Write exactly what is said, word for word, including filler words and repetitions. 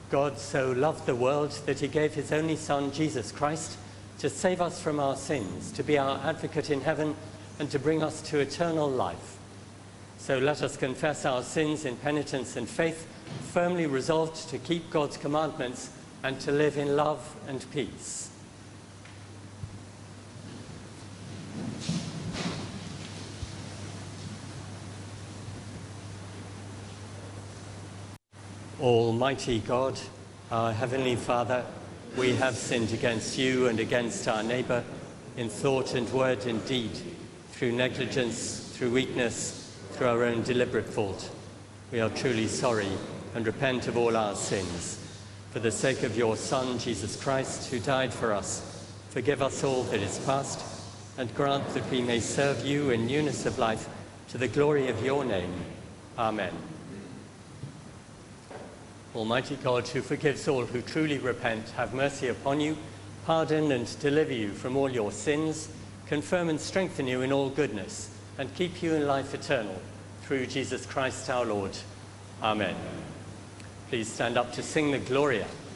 God so loved the world that he gave his only Son, Jesus Christ, to save us from our sins, to be our advocate in heaven, and to bring us to eternal life. So let us confess our sins in penitence and faith, firmly resolved to keep God's commandments and to live in love and peace. Almighty God, our Heavenly Father, we have sinned against you and against our neighbour in thought and word and deed, through negligence, through weakness, through our own deliberate fault. We are truly sorry and repent of all our sins. For the sake of your Son, Jesus Christ, who died for us, forgive us all that is past, and grant that we may serve you in newness of life to the glory of your name. Amen. Almighty God, who forgives all who truly repent, have mercy upon you, pardon and deliver you from all your sins, confirm and strengthen you in all goodness, and keep you in life eternal, through Jesus Christ our Lord. Amen. Please stand up to sing the Gloria.